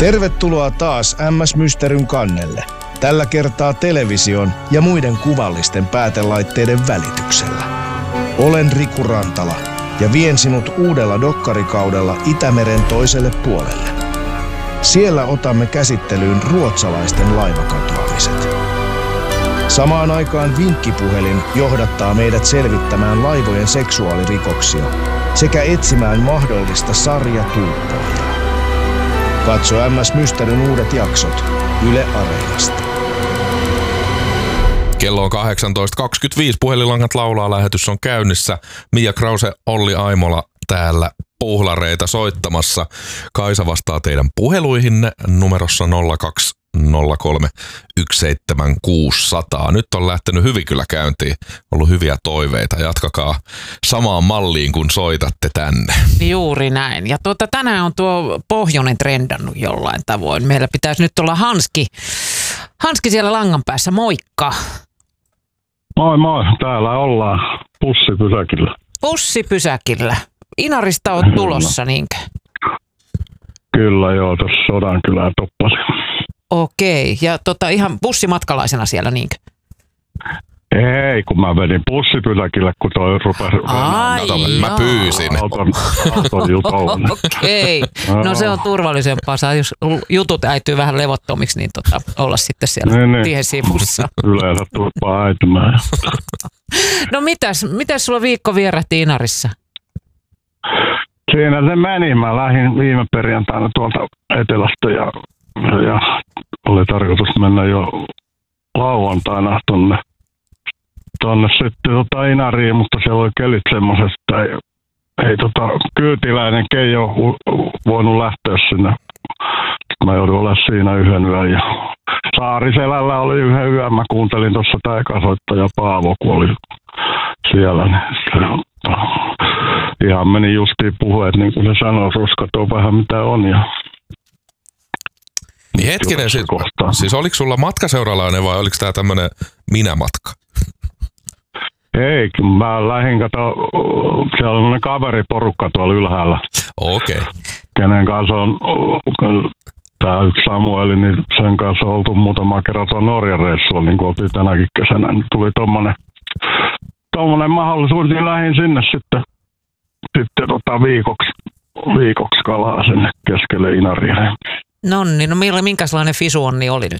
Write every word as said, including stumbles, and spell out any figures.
Tervetuloa taas M S Mysteryn kannelle. Tällä kertaa television ja muiden kuvallisten päätelaitteiden välityksellä. Olen Riku Rantala ja vien sinut uudella dokkarikaudella Itämeren toiselle puolelle. Siellä otamme käsittelyyn ruotsalaisten laivakatoamiset. Samaan aikaan vinkkipuhelin johdattaa meidät selvittämään laivojen seksuaalirikoksia sekä etsimään mahdollista sarjatuuppoajaa. Katso M S Mysteryn uudet jaksot Yle Areenasta. Kello on kahdeksantoista kaksikymmentäviisi, puhelinlangat laulaa, lähetys on käynnissä. Mia Krause, Olli Aimola täällä puhlareita soittamassa. Kaisa vastaa teidän puheluihinne numerossa nolla kaksi nolla kolme yksi seitsemän kuusi nolla nolla. Nyt on lähtenyt hyvin kyllä käyntiin. Ollut hyviä toiveita. Jatkakaa samaan malliin, kun soitatte tänne. Juuri näin. Ja tuota, tänään on tuo pohjoinen trendannut jollain tavoin. Meillä pitäisi nyt olla Hanski. Hanski siellä langan päässä. Moikka. Moi moi. Täällä ollaan bussipysäkillä. Bussipysäkillä. Inarista oot tulossa, niinkö? Kyllä joo, tuossa Sodankylän toppasi. Okei, ja tota, ihan bussimatkalaisena siellä, niinkö? Ei, kun mä vedin bussipysäkille, kun toi rupesi... Ai, mä pyysin. Auton, auton jutoon. Okei, no se on turvallisempaa. Saa, jos jutut äityy vähän levottomiksi, niin tota, olla sitten siellä niin, niin. tien sivussa. Yleensä turpaa äitymään. No mitäs, mitäs sulla viikko vierähti Inarissa? Siinä se meni. Mä lähdin viime perjantaina tuolta etelästä ja, ja oli tarkoitus mennä jo lauantaina tonne, tonne sitten tota Inariin, mutta siellä oli kelit semmoiset, että ei, ei tota, kyytiläinen ei ole voinut lähteä sinne. Mä joudun olemaan siinä yhden yön. Ja Saariselällä oli yhden yön. Mä kuuntelin tuossa taikasoittaja Paavo, kun oli siellä. Niin ihan meni justiin puheet, niin kuin se sanoi, ruskatoo vähän mitä on. Ja niin hetkinen, siis, siis oliko sulla matkaseuralainen vai oliko tää tämmönen minämatka? Ei, mä lähdin, kato, siellä on sellainen kaveriporukka tuolla ylhäällä. Okei. Okay. Kenen kanssa on, tää yksi Samueli, niin sen kanssa on oltu muutama kerran tuolla Norjan reissulla, niin kuin oltiin tänäkin kesänä. Niin tuli tommonen, tommonen mahdollisuus, niin lähdin sinne sitten, sitten tota viikoksi, viikoksi kalaa sinne keskelle Inaria. Nonni, no minkälainen fisuonni oli nyt?